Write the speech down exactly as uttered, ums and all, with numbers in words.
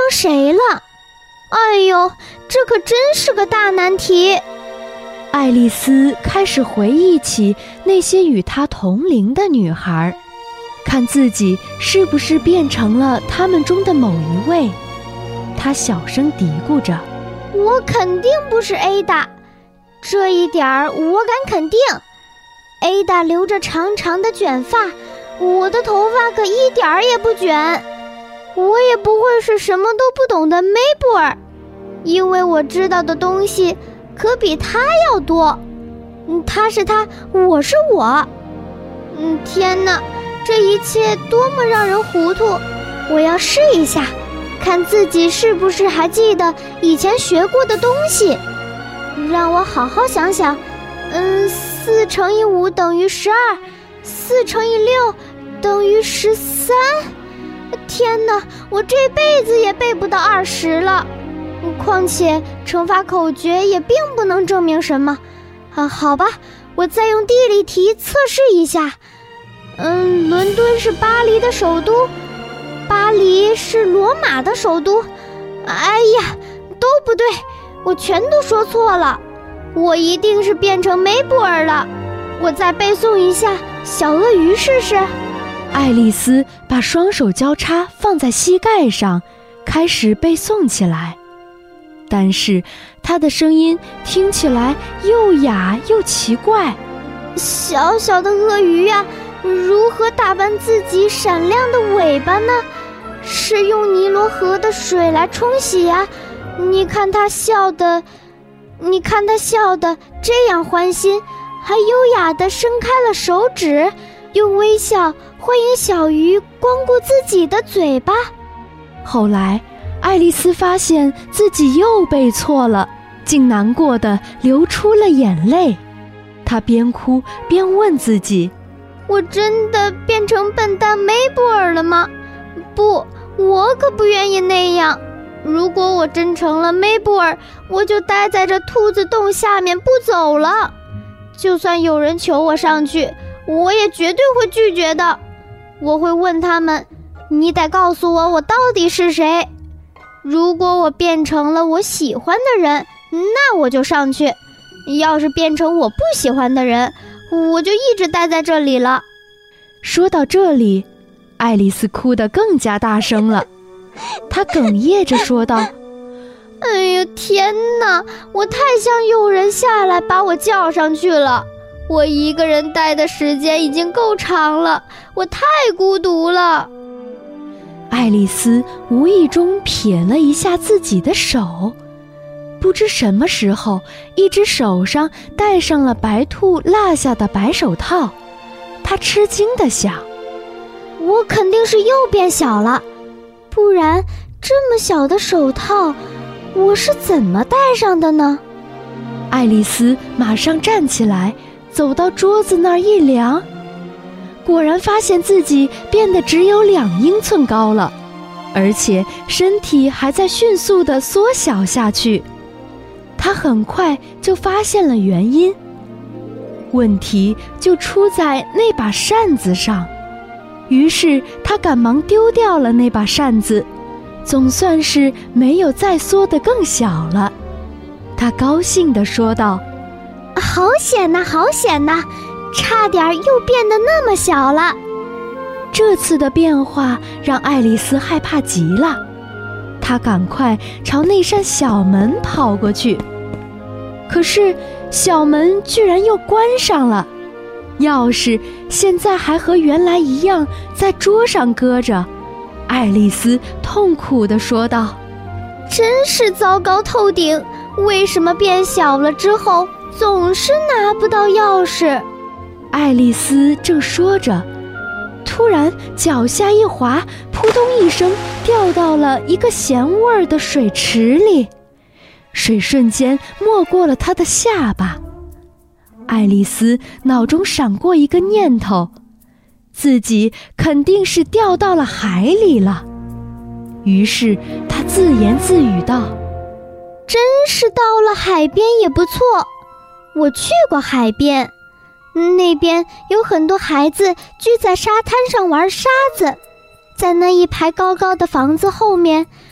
谁了？哎呦，这可真是个大难题。 爱丽丝开始回忆起那些与她同龄的女孩，看自己是不是变成了她们中的某一位。她小声嘀咕着： 我肯定不是 Ada， 这一点儿我敢肯定。Ada 留着长长的卷发，我的头发可一点儿也不卷。我也不会是什么都不懂的梅布尔，因为我知道的东西可比他要多。嗯，他是他，我是我。嗯，天哪，这一切多么让人糊涂！我要试一下，看自己是不是还记得以前学过的东西。让我好好想想。嗯，四乘以五等于十二，四乘以六等于十三。天哪，我这辈子也背不到二十了。况且乘法口诀也并不能证明什么。啊，好吧，我再用地理题测试一下。嗯，伦敦是巴黎的首都，巴黎是罗马的首都。哎呀，都不对，我全都说错了。我一定是变成梅布尔了。我再背诵一下小鳄鱼试试。 爱丽丝把双手交叉放在膝盖上，开始背诵起来。但是她的声音听起来又哑又奇怪。 小小的鳄鱼呀、啊，如何打扮自己闪亮的尾巴呢？是用尼罗河的水来冲洗呀、啊。你看它笑的，你看它笑的这样欢欣，还优雅地伸开了手指，用微笑欢迎小鱼光顾自己的嘴巴。 后来爱丽丝发现自己又背错了，竟难过地流出了眼泪。她边哭边问自己： 我真的变成笨蛋梅布尔了吗？不，我可不愿意那样。如果我真成了梅布尔，我就待在这兔子洞下面不走了。就算有人求我上去，我也绝对会拒绝的。我会问他们，你得告诉我我到底是谁。如果我变成了我喜欢的人，那我就上去。要是变成我不喜欢的人，我就一直待在这里了。 说到这里，爱丽丝哭得更加大声了。她哽咽着说道： 哎呀，天哪，我太想有人下来把我叫上去了。我一个人待的时间已经够长了，我太孤独了。 爱丽丝无意中瞥了一下自己的手，不知什么时候，一只手上戴上了白兔落下的白手套。她吃惊地想： 我肯定是又变小了，不然这么小的手套我是怎么戴上的呢？ 爱丽丝马上站起来，走到桌子那儿一量，果然发现自己变得只有两英寸高了，而且身体还在迅速地缩小下去。她很快就发现了原因，问题就出在那把扇子上。于是她赶忙丢掉了那把扇子，总算是没有再缩得更小了。她高兴地说道： 好险呐，好险呐，差点又变得那么小了。 这次的变化让爱丽丝害怕极了，她赶快朝那扇小门跑过去。可是小门居然又关上了，钥匙现在还和原来一样在桌上搁着。爱丽丝痛苦地说道： 真是糟糕透顶，为什么变小了之后总是拿不到钥匙？ 爱丽丝正说着，突然脚下一滑，扑通一声掉到了一个咸味儿的水池里，水瞬间没过了她的下巴。爱丽丝脑中闪过一个念头，自己肯定是掉到了海里了。于是她自言自语道： 真是到了海边也不错，我去过海边，那边有很多孩子聚在沙滩上玩沙子，在那一排高高的房子后面，